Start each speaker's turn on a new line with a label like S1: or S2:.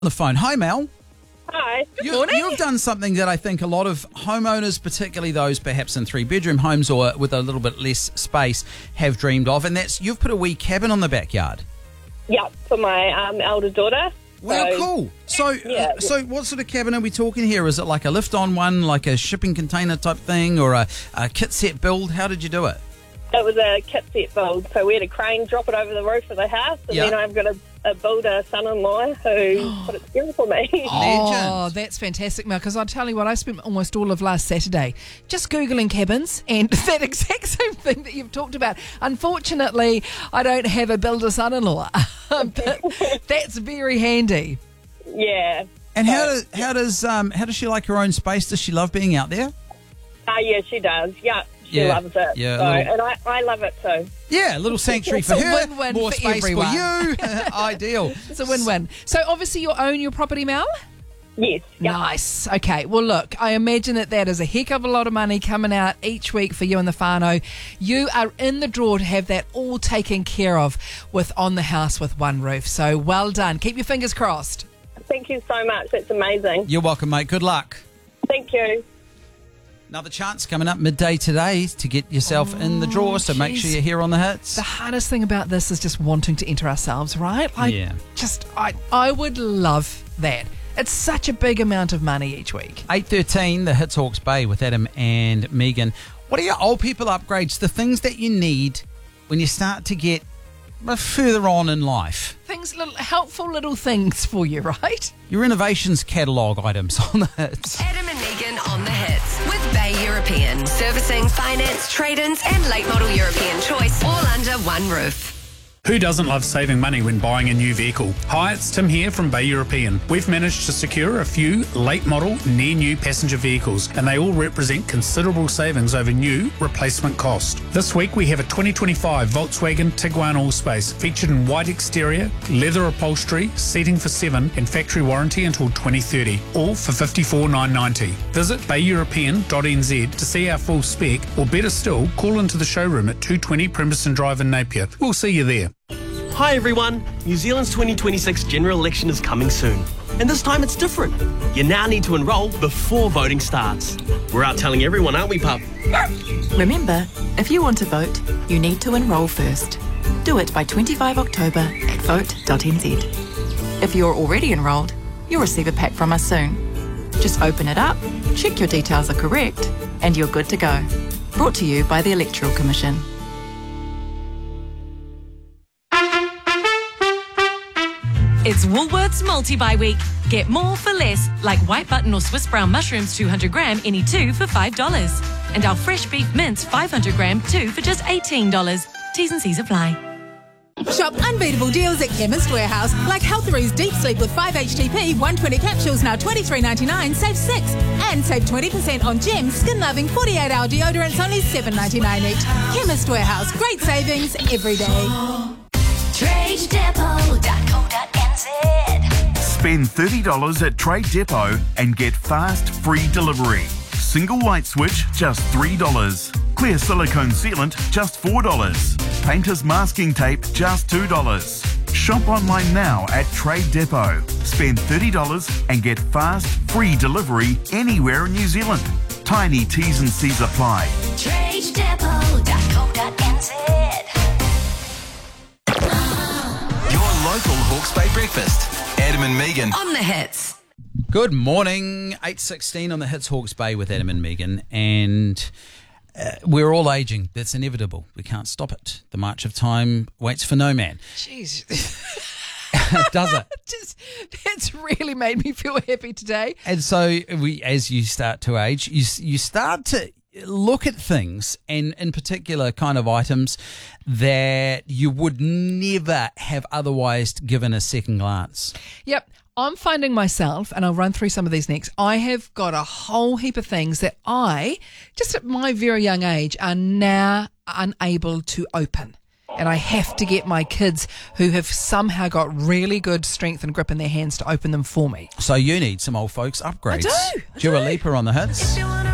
S1: The phone. Hi, Mel.
S2: Hi.
S3: Good morning.
S1: You've done something that I think a lot of homeowners, particularly those perhaps in 3-bedroom homes or with a little bit less space, have dreamed of, and that's you've put a wee cabin on the backyard.
S2: Yep, for my elder daughter.
S1: Wow,
S2: So,
S1: cool. So,
S2: yeah.
S1: so what sort of cabin are we talking here? Is it like a lift-on one, like a shipping container type thing, or a kit set build? How did you do it?
S2: It was a kit set build, so we had a crane drop it over the roof of the house, and
S1: Yeah.
S2: then I've got a builder son-in-law who put it together for me.
S3: Oh,
S1: Legend.
S3: that's fantastic, Mel, because I'll tell you what, I spent almost all of last Saturday just Googling cabins and that exact same thing that you've talked about. Unfortunately, I don't have a builder son-in-law, but that's very handy.
S2: Yeah.
S1: And how does she like her own space? Does she love being out there?
S2: Yeah, she does. Yeah, she
S1: Yeah,
S2: loves it.
S1: yeah,
S2: So,
S1: a little-
S2: and I love it too.
S1: Yeah, a little sanctuary for
S3: It's a
S1: her,
S3: win-win
S1: more
S3: for
S1: space
S3: everyone.
S1: for you. Ideal.
S3: It's a win-win. So obviously you own your property, Mel?
S2: Yes. Yep.
S3: Nice. Okay. Well, look, I imagine that is a heck of a lot of money coming out each week for you and the whānau. You are in the draw to have that all taken care of with On the House with One Roof. So well done. Keep your fingers crossed.
S2: Thank you so much. That's amazing.
S1: You're welcome, mate. Good luck.
S2: Thank you.
S1: Another chance coming up midday today to get yourself in the draw, so make sure
S3: geez.
S1: you're here on the hits.
S3: The hardest thing about this is just wanting to enter ourselves, right?
S1: Yeah.
S3: I would love that. It's such a big amount of money each week.
S1: 8:13, the Hits Hawke's Bay with Adam and Megan. What are your old people upgrades? The things that you need when you start to get further on in life.
S3: Helpful little things for you, right?
S1: Your innovations catalogue items on the hits.
S4: Adam and Megan on the hits with Bay European. Servicing, finance, trade-ins and late model European choice all under one roof.
S5: Who doesn't love saving money when buying a new vehicle? Hi, it's Tim here from Bay European. We've managed to secure a few late model, near new passenger vehicles, and they all represent considerable savings over new replacement cost. This week we have a 2025 Volkswagen Tiguan Allspace featured in white exterior, leather upholstery, seating for 7 and factory warranty until 2030, all for $54,990. Visit bayeuropean.nz to see our full spec, or better still, call into the showroom at 220 Premiston Drive in Napier. We'll see you there.
S6: Hi everyone, New Zealand's 2026 general election is coming soon. And this time it's different. You now need to enrol before voting starts. We're out telling everyone, aren't we, pup?
S7: Remember, if you want to vote, you need to enrol first. Do it by 25 October at vote.nz. If you're already enrolled, you'll receive a pack from us soon. Just open it up, check your details are correct, and you're good to go. Brought to you by the Electoral Commission.
S8: It's Woolworths Multi-Buy Week. Get more for less, like white button or Swiss brown mushrooms 200 gram, any 2 for $5. And our fresh beef mince 500 gram, 2 for just $18. T's and C's apply.
S9: Shop unbeatable deals at Chemist Warehouse, like Healthary's Deep Sleep with 5-HTP, 120 capsules, now $23.99, save 6. And save 20% on Gem skin-loving 48-hour deodorants, only $7.99 each. Chemist Warehouse, great savings every day.
S4: TradeDepot.co.nz.
S10: Spend $30 at Trade Depot and get fast, free delivery. Single light switch, just $3. Clear silicone sealant, just $4. Painter's masking tape, just $2. Shop online now at Trade Depot. Spend $30 and get fast, free delivery anywhere in New Zealand. Tiny T's and C's apply.
S4: TradeDepot.co.nz.
S11: Your local Hawke's Bay breakfast. Adam and Megan.
S4: On the hits.
S1: Good morning. 8:16 on the Hits Hawke's Bay with Adam and Megan. And we're all aging. That's inevitable. We can't stop it. The march of time waits for no man.
S3: Jeez.
S1: Does it?
S3: That's really made me feel happy today.
S1: And so as you start to age, you start to look at things, and in particular kind of items that you would never have otherwise given a second glance.
S3: Yep. I'm finding myself, and I'll run through some of these next, I have got a whole heap of things that I, just at my very young age, are now unable to open. And I have to get my kids, who have somehow got really good strength and grip in their hands, to open them for me.
S1: So you need some old folks upgrades.
S3: I do.
S1: Dua Lipa on the hits.